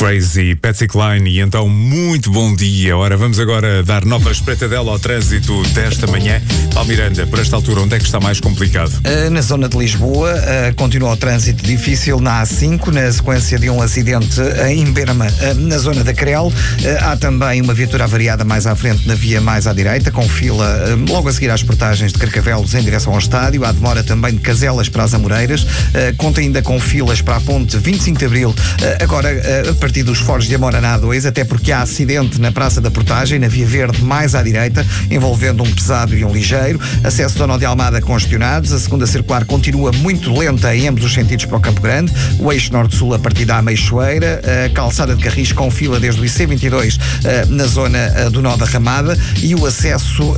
Crazy, Patsy Cline, e então muito bom dia. Ora, vamos agora dar nova espreitadela ao trânsito desta manhã. Paulo Miranda, por esta altura, onde é que está mais complicado? Na zona de Lisboa, continua o trânsito difícil na A5, na sequência de um acidente em Berma, na zona da Crel. Há também uma viatura avariada mais à frente na via mais à direita, com fila logo a seguir às portagens de Carcavelos em direção ao estádio. Há demora também de Caselas para as Amoreiras. Conta ainda com filas para a ponte 25 de Abril, agora a partir dos Fortes de Amora na A2, até porque há acidente na Praça da Portagem, na Via Verde mais à direita, envolvendo um pesado e um ligeiro. Acesso Zona de Almada congestionados. A segunda circular continua muito lenta em ambos os sentidos para o Campo Grande. O eixo norte-sul a partir da Ameixoeira. A calçada de Carris com fila desde o IC22 na zona do Nó da Ramada. E o acesso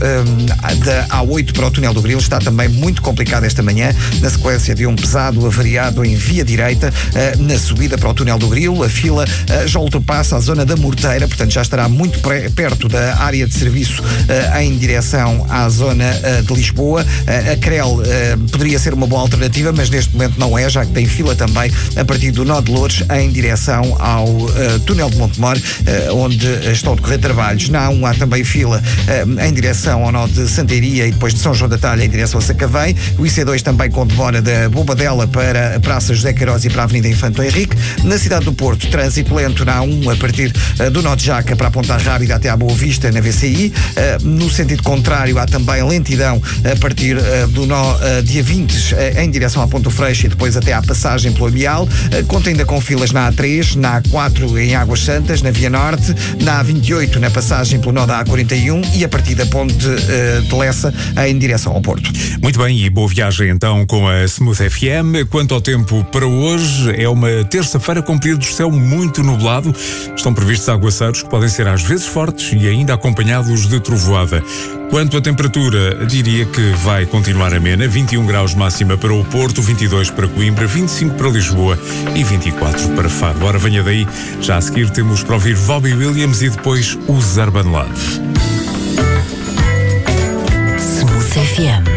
da A8 para o Túnel do Grilo está também muito complicado esta manhã, na sequência de um pesado avariado em via direita, na subida para o Túnel do Grilo. A fila já ultrapassa a zona da Morteira, portanto já estará muito perto da área de serviço em direção à zona de Lisboa. A Crel poderia ser uma boa alternativa, mas neste momento não é, já que tem fila também a partir do Nó de Loures em direção ao Túnel de Montemor, onde estão a decorrer trabalhos. Na A1 há também fila em direção ao Nó de Santeiria e depois de São João da Talha em direção a Sacavém. O IC2 também com demora da Bobadela para a Praça José Queiroz e para a Avenida Infanto Henrique. Na cidade do Porto, trânsito lento na A1 a partir do Nó de Jaca para a Ponta Rábida até à Boa Vista na VCI. No sentido contrário há também lentidão a partir do Nó de Avintes em direção à Ponto Freixo e depois até à passagem pelo Amial. Conta ainda com filas na A3, na A4 em Águas Santas, na Via Norte, na A28 na passagem pelo Nó da A41 e a partir da Ponte de Lessa em direção ao Porto. Muito bem, e boa viagem então com a Smooth FM. Quanto ao tempo para hoje, é uma terça-feira com período de céu muito nublado. Estão previstos aguaceiros que podem ser às vezes fortes e ainda acompanhados de trovoada. Quanto à temperatura, diria que vai continuar amena. 21 graus máxima para o Porto, 22 para Coimbra, 25 para Lisboa e 24 para Faro. Ora, venha daí. Já a seguir temos para ouvir Robbie Williams e depois os Urban Love. Smooth FM.